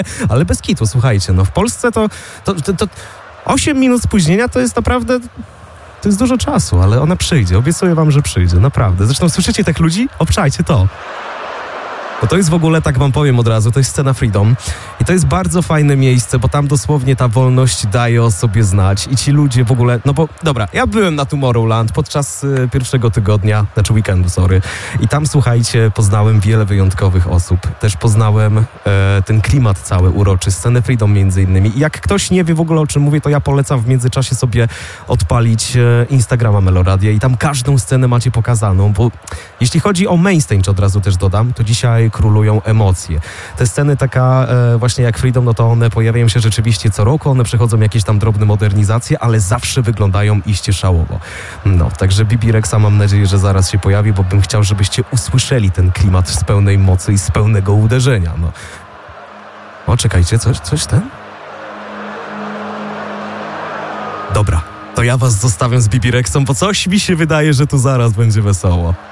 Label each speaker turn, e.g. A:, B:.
A: Ale bez kitu, słuchajcie, no w Polsce to 8 minut spóźnienia to jest naprawdę... To jest dużo czasu, ale ona przyjdzie. Obiecuję wam, że przyjdzie, naprawdę. Zresztą słyszycie tych ludzi? Obczajcie to. Bo to jest w ogóle, tak wam powiem od razu, to jest scena Freedom i to jest bardzo fajne miejsce, bo tam dosłownie ta wolność daje o sobie znać i ci ludzie w ogóle, no bo dobra, ja byłem na Tomorrowland podczas pierwszego tygodnia, znaczy weekendu, sorry, i tam, słuchajcie, poznałem wiele wyjątkowych osób, też poznałem ten klimat cały uroczy, scenę Freedom między innymi i jak ktoś nie wie w ogóle, o czym mówię, to ja polecam w międzyczasie sobie odpalić Instagrama Meloradia i tam każdą scenę macie pokazaną, bo jeśli chodzi o main stage, od razu też dodam, to dzisiaj królują emocje. Te sceny taka właśnie jak Freedom, no to one pojawiają się rzeczywiście co roku, one przechodzą jakieś tam drobne modernizacje, ale zawsze wyglądają iście szałowo. No, także Bibi Rexa mam nadzieję, że zaraz się pojawi, bo bym chciał, żebyście usłyszeli ten klimat z pełnej mocy i z pełnego uderzenia, no. O, czekajcie, coś ten? Dobra, to ja was zostawiam z Bibi Rexą, bo coś mi się wydaje, że tu zaraz będzie wesoło.